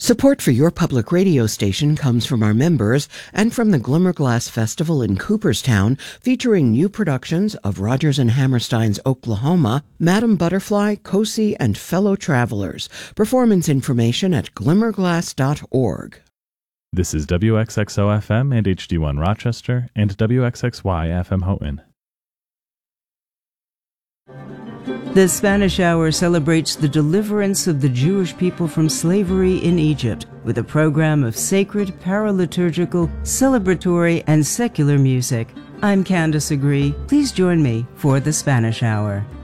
Support for your public radio station comes from our members and from the Glimmerglass Festival in Cooperstown, featuring new productions of Rodgers and Hammerstein's Oklahoma, Madame Butterfly, Cosi, and Fellow Travelers. Performance information at glimmerglass.org. This is WXXO-FM and HD1 Rochester and WXXY-FM Houghton. The Spanish Hour celebrates the deliverance of the Jewish people from slavery in Egypt with a program of sacred, paraliturgical, celebratory, and secular music. I'm Candace Agree. Please join me for the Spanish Hour.